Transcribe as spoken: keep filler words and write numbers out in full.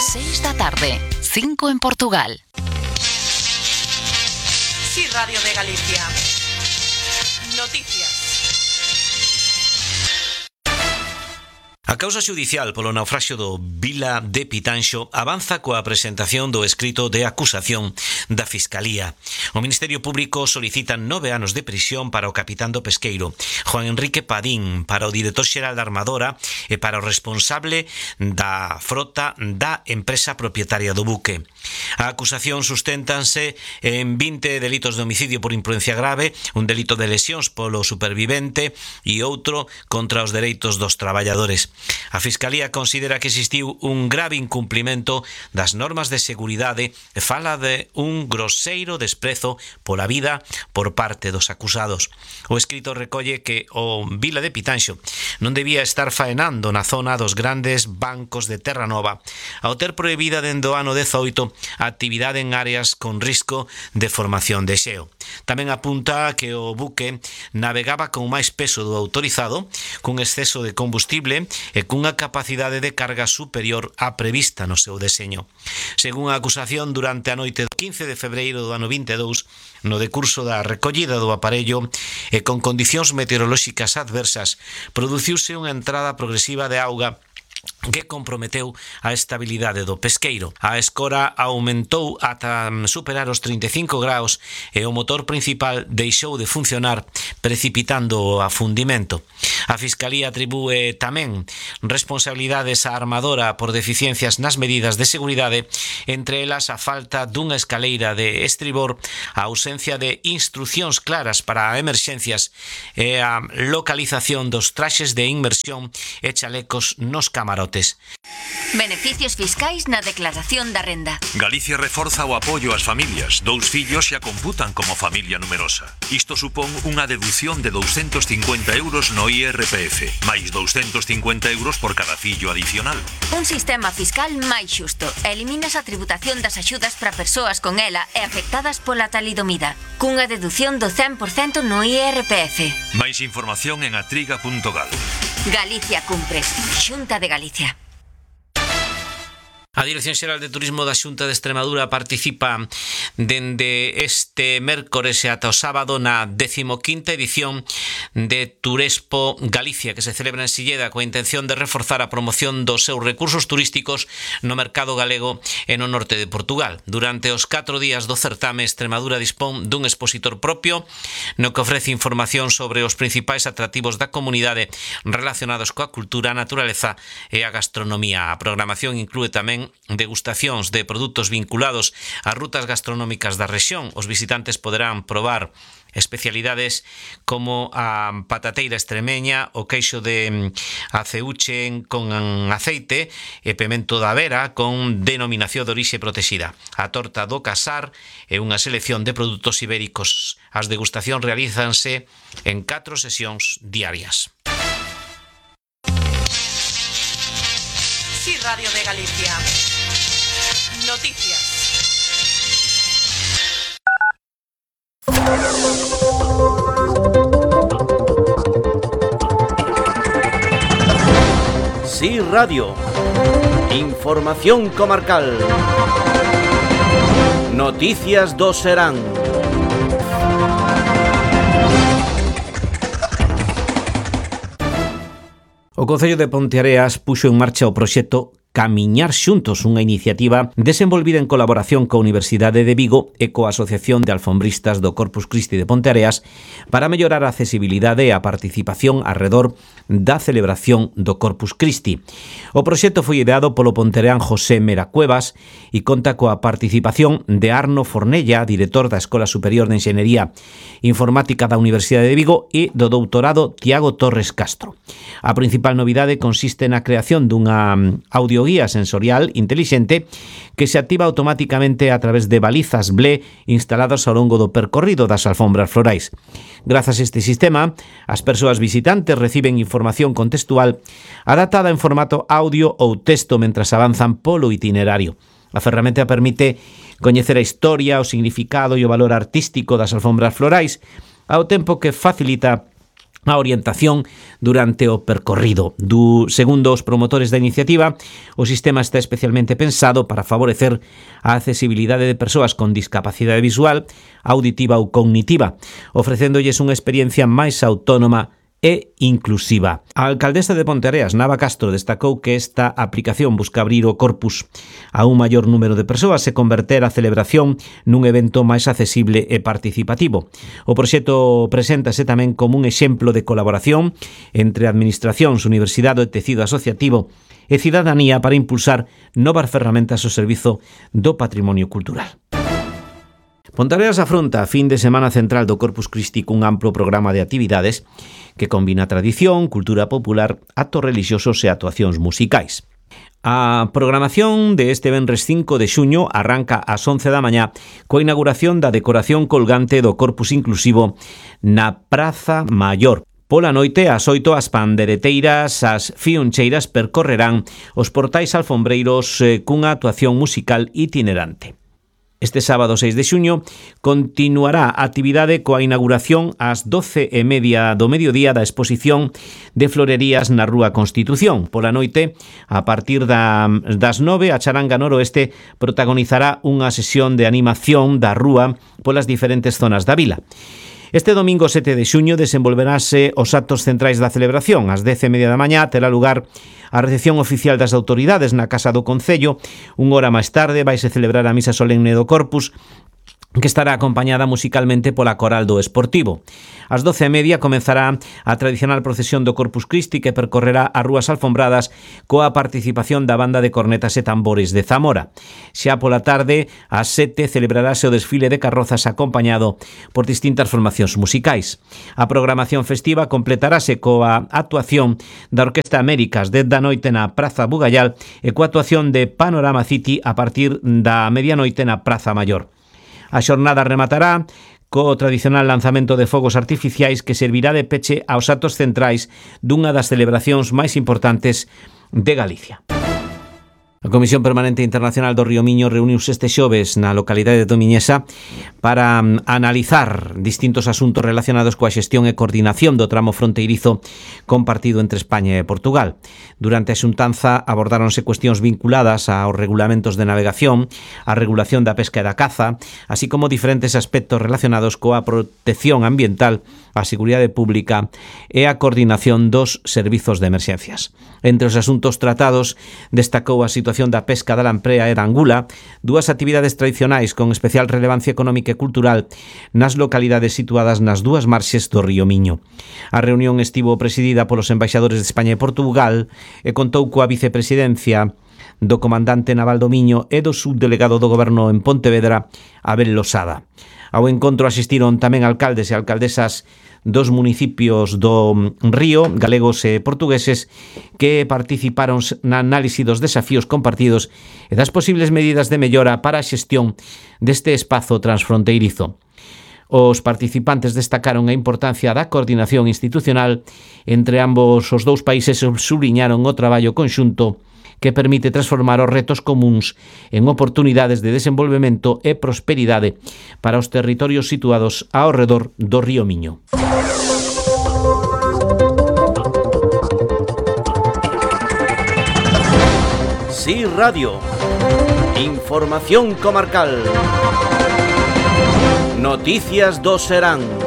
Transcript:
seis da tarde, cinco en Portugal. Sí, Radio de Galicia. Noticias. A causa xudicial polo naufraxio do Vila de Pitanxo avanza coa presentación do escrito de acusación da Fiscalía. O Ministerio Público solicita nove anos de prisión para o capitán do pesqueiro, Juan Enrique Padín, para o director xeral da Armadora e para o responsable da frota da empresa propietaria do buque. A acusación susténtanse en vinte delitos de homicidio por imprudencia grave, un delito de lesións polo supervivente e outro contra os dereitos dos traballadores. A Fiscalía considera que existiu un grave incumplimento das normas de seguridade e fala de un groseiro desprezo pola vida por parte dos acusados. O escrito recolle que o Vila de Pitanxo non debía estar faenando na zona dos grandes bancos de Terranova ao ter prohibida dende o ano dezoito a actividade en áreas con risco de formación de xeo. Tamén apunta que o buque navegaba con máis peso do autorizado, cun exceso de combustible e cunha capacidade de carga superior á prevista no seu deseño. Según a acusación, durante a noite do quince de febreiro do ano vinte e dous, no decurso da recollida do aparello e con condicións meteorolóxicas adversas, produciuse unha entrada progresiva de auga que comprometeu a estabilidade do pesqueiro. A escora aumentou ata superar os trinta e cinco graus e o motor principal deixou de funcionar, precipitando o afundimento. A Fiscalía atribúe tamén responsabilidades á Armadora por deficiencias nas medidas de seguridade, entre elas a falta dunha escaleira de estribor, a ausencia de instruccións claras para emerxencias e a localización dos traxes de inmersión e chalecos nos camarotes. Beneficios fiscais na declaración da renda. Galicia reforza o apoio ás familias. Dous fillos xa computan como familia numerosa. Isto supón unha deducción de douscentos cincuenta euros no I R P F, máis douscentos cincuenta euros por cada fillo adicional. Un sistema fiscal máis xusto. Eliminas a tributación das axudas para persoas con ela e afectadas pola talidomida, cunha deducción do cen por cento no I R P F. Máis información en atriga punto gal. Galicia cumpre. Xunta de Galicia. A Dirección Xeral de Turismo da Xunta de Extremadura participa dende este mércores e ata o sábado na decimoquinta edición de Turespo Galicia, que se celebra en Silleda coa intención de reforzar a promoción dos seus recursos turísticos no mercado galego e no norte de Portugal. Durante os catro días do certame, Extremadura dispón dun expositor propio no que ofrece información sobre os principais atractivos da comunidade relacionados coa cultura, a naturaleza e a gastronomía. A programación inclúe tamén degustacións de produtos vinculados ás rutas gastronómicas da rexión. Os visitantes poderán probar especialidades como a patateira extremeña, o queixo de aceuche con aceite e pemento da vera con denominación de orixe protexida, a torta do casar e unha selección de produtos ibéricos. As degustacións realízanse en catro sesións diarias. Sí, Radio de Galicia. Noticias. Sí, Radio. Información comarcal. Noticias do Serán. O Concello de Ponteareas puxo en marcha o proxecto Camiñar Xuntos, unha iniciativa desenvolvida en colaboración coa Universidade de Vigo e coa Asociación de Alfombristas do Corpus Christi de Ponteareas para mellorar a accesibilidade e a participación arredor da celebración do Corpus Christi. O proxecto foi ideado polo pontereán José Mera Cuevas e conta coa participación de Arno Fornella, director da Escola Superior de Enxeñería Informática da Universidade de Vigo, e do doutorado Tiago Torres Castro. A principal novidade consiste na creación dunha audio guía sensorial intelixente que se activa automáticamente a través de balizas B L E instaladas ao longo do percorrido das alfombras florais. Grazas a este sistema, as persoas visitantes reciben información contextual adaptada en formato audio ou texto mentras avanzan polo itinerario. A ferramenta permite coñecer a historia, o significado e o valor artístico das alfombras florais, ao tempo que facilita a orientación durante o percorrido. Du, segundo os promotores da iniciativa, o sistema está especialmente pensado para favorecer a accesibilidade de persoas con discapacidade visual, auditiva ou cognitiva, ofrecéndolles unha experiencia máis autónoma e inclusiva. A alcaldesa de Ponteareas, Nava Castro, destacou que esta aplicación busca abrir o corpus a un maior número de persoas e converter a celebración nun evento máis accesible e participativo. O proxecto preséntase tamén como un exemplo de colaboración entre administracións, universidade e tecido asociativo e cidadanía para impulsar novas ferramentas ao servizo do patrimonio cultural. Ponteareas afronta a fin de semana central do Corpus Christi cun amplo programa de actividades que combina tradición, cultura popular, actos relixiosos e actuacións musicais. A programación de este venres cinco de xuño arranca ás once da mañá coa inauguración da decoración colgante do Corpus Inclusivo na Praza Maior. Pola noite, ás oito, as pandereteiras, as fioncheiras percorrerán os portais alfombreiros eh, cunha actuación musical itinerante. Este sábado seis de xuño continuará a actividade coa inauguración ás doce e media do mediodía da exposición de florerías na Rúa Constitución. Pola noite, a partir da, das nove, a Charanga Noroeste protagonizará unha sesión de animación da rúa polas diferentes zonas da vila. Este domingo sete de xuño desenvolverase os actos centrais da celebración. Ás dez e media da mañá terá lugar a recepción oficial das autoridades na Casa do Concello. Unha hora máis tarde vaise celebrar a misa solemne do Corpus, que estará acompañada musicalmente pola Coral do Esportivo. Ás doce e media comenzará a tradicional procesión do Corpus Christi que percorrerá as rúas alfombradas coa participación da banda de cornetas e tambores de Zamora. Xa pola tarde, ás sete, celebrarase o desfile de carrozas acompañado por distintas formacións musicais. A programación festiva completarase coa actuación da Orquesta Américas desde a noite na Praza Bugallal e coa actuación de Panorama City a partir da medianoite na Praza Maior. A xornada rematará co tradicional lanzamento de fogos artificiais que servirá de peche aos actos centrais dunha das celebracións máis importantes de Galicia. A Comisión Permanente Internacional do Río Miño reuniuse este xoves na localidade de Tomiñesa para analizar distintos asuntos relacionados coa xestión e coordinación do tramo fronteirizo compartido entre España e Portugal. Durante a xuntanza abordáronse cuestións vinculadas aos regulamentos de navegación, a regulación da pesca e da caza, así como diferentes aspectos relacionados coa protección ambiental, a seguridade pública e a coordinación dos servizos de emerxencias. Entre os asuntos tratados destacou a situación da pesca da lamprea e da angula, dúas actividades tradicionais con especial relevancia económica e cultural nas localidades situadas nas dúas marxes do río Miño. A reunión estivo presidida polos embaixadores de España e Portugal e contou coa vicepresidencia do comandante naval do Miño e do subdelegado do goberno en Pontevedra, Abel Losada. Ao encontro asistiron tamén alcaldes e alcaldesas dos municipios do Río, galegos e portugueses, que participaron na análise dos desafíos compartidos e das posibles medidas de mellora para a xestión deste espazo transfronteirizo. Os participantes destacaron a importancia da coordinación institucional entre ambos os dous países e subliñaron o traballo conxunto que permite transformar os retos comuns en oportunidades de desenvolvemento e prosperidade para os territorios situados ao redor do río Miño. Sí Radio. Información comarcal. Noticias do Serán.